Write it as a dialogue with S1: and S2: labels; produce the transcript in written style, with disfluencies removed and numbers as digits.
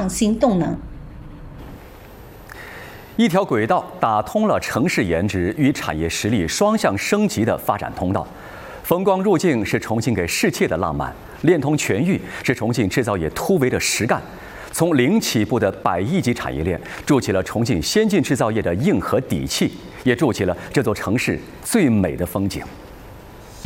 S1: 创新动能。
S2: 一条轨道打通了城市颜值与产业实力双向升级的发展通道。风光入境是重庆给世界的浪漫，链通全域是重庆制造业突围的实干。从零起步的100亿级产业链，筑起了重庆先进制造业的硬核底气，也筑起了这座城市最美的风景。